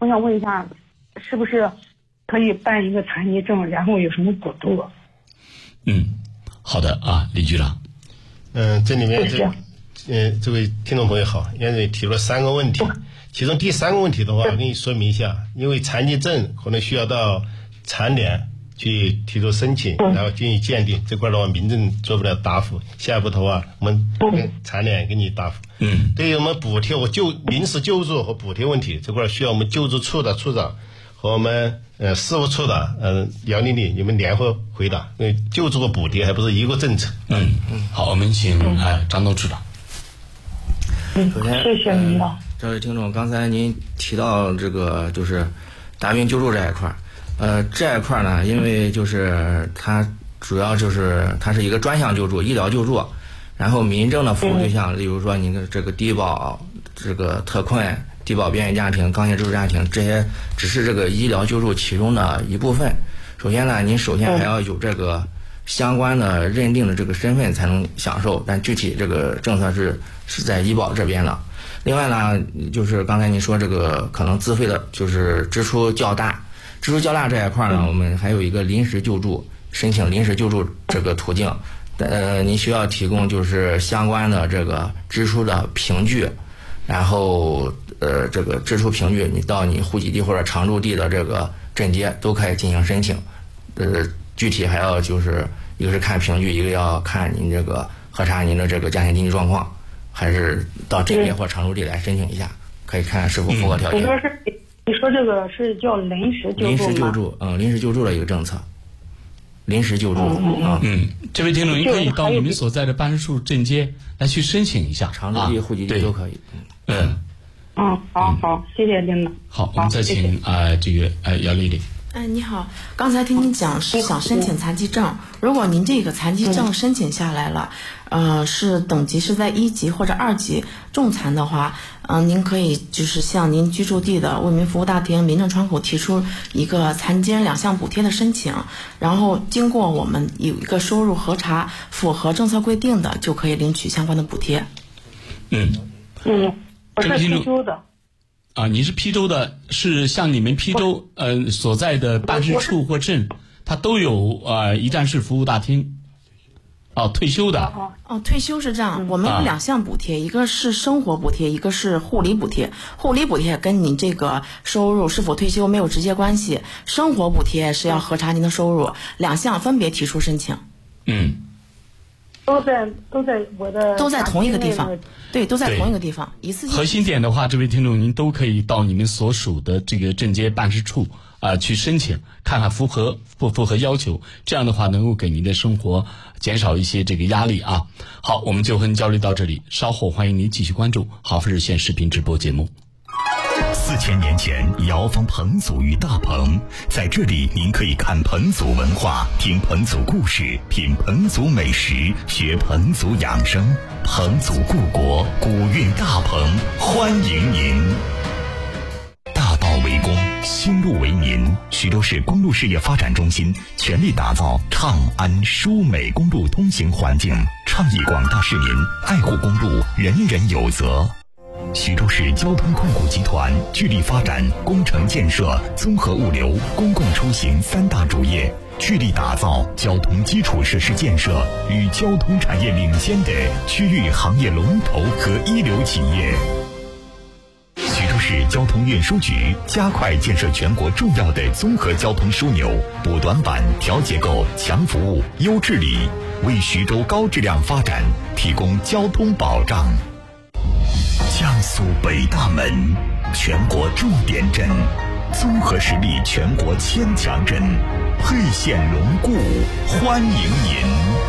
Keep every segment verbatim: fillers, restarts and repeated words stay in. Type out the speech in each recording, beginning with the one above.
我想问一下，是不是可以办一个残疾证，然后有什么补助？ 嗯，好的啊，李局长。 嗯、呃，这里面这，呃，这位听众朋友好，因为提了三个问题，其中第三个问题的话，我跟你说明一下，因为残疾证可能需要到残联去提出申请，然后进行鉴定，这块的话，民政做不了答复。下一步的话，我们跟残联给你答复。 嗯， 对于我们补贴，我救临时救助和补贴问题这块，需要我们救助处的处长和我们呃事务处的呃姚丽丽你们联合回答，因为救助和补贴还不是一个政策。 嗯嗯，好，我们请哎张东处长。 首先，谢谢您了。 这位听众，刚才您提到这个就是大病救助这一块儿，呃，这一块儿呢，因为就是它主要就是它是一个专项救助、医疗救助，然后民政的服务对象，例如说您的这个低保、这个特困、低保边缘家庭、刚性支柱家庭，这些只是这个医疗救助其中的一部分。首先呢，您首先还要有这个相关的认定的这个身份才能享受，但具体这个政策是是在医保这边的。另外呢，就是刚才您说这个可能自费的，就是支出较大，支出较大这一块呢，我们还有一个临时救助，申请临时救助这个途径，呃，您需要提供就是相关的这个支出的凭据，然后呃这个支出凭据，你到你户籍地或者常住地的这个镇街都可以进行申请，呃，具体还要就是一个是看凭据，一个要看您这个核查您的这个家庭经济状况。还是到镇街或常住地来申请一下，可以看是否符合条件。 你说是，你说这个是叫临时救助吗？ 临时救助，嗯，临时救助的一个政策。临时救助啊，嗯, 嗯，这位听众，您可以到你们所在的办事处镇街来去申请一下， 常住地、户籍地都可以。 嗯， 嗯，好好，谢谢领导。 好，我们再请啊、呃、这个呃姚丽丽。 哎，你好，刚才听您讲是想申请残疾证，如果您这个残疾证申请下来了，呃，是等级是在一级或者二级重残的话，嗯、呃，您可以就是向您居住地的为民服务大厅民政窗口提出一个残疾人两项补贴的申请，然后经过我们有一个收入核查符合政策规定的，就可以领取相关的补贴。 嗯嗯，我是批州的。 啊，你是邳州的，是像你们邳州呃所在的办事处或镇，它都有呃一站式服务大厅。哦，退休的。 哦，退休是这样，我们有两项补贴，一个是生活补贴，一个是护理补贴。护理补贴跟你这个收入是否退休没有直接关系，生活补贴是要核查您的收入，两项分别提出申请。 嗯。 都在都在我的都在同一个地方，对，都在同一个地方，一次性。 核心点的话，这位听众您都可以到你们所属的这个镇街办事处啊、呃、去申请，看看符合不符合要求，这样的话能够给您的生活减少一些这个压力啊。好，我们就和您交流到这里，稍后欢迎您继续关注好富热线视频直播节目。 四千年前，瑶坊彭祖与大棚，在这里您可以看彭祖文化，听彭祖故事，品彭祖美食，学彭祖养生。彭祖故国，古韵大棚，欢迎您。大道为公，新路为民。徐州市公路事业发展中心全力打造畅安舒美公路通行环境，倡议广大市民爱护公路，人人有责。徐州市交通控股集团致力发展工程建设、综合物流、公共出行三大主业，致力打造交通基础设施建设与交通产业领先的区域行业龙头和一流企业。徐州市交通运输局加快建设全国重要的综合交通枢纽，补短板、调结构、强服务、优治理，为徐州高质量发展提供交通保障。江苏北大门，全国重点镇，综合实力全国千强镇，沛县龙固欢迎您。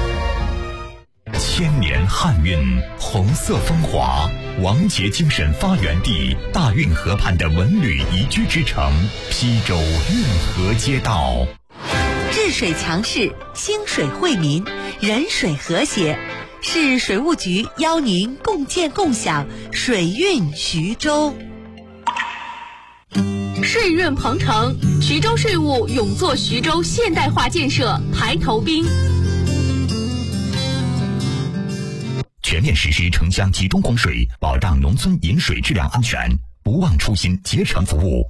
千年汉韵，红色风华，王杰精神发源地，大运河畔的文旅宜居之城，邳州运河街道。 治水强市，兴水惠民，人水和谐。市水务局邀您共建共享水运徐州。 税运鹏程，徐州税务勇做徐州现代化建设排头兵。 全面实施城乡集中供水，保障农村饮水质量安全，不忘初心，竭诚服务。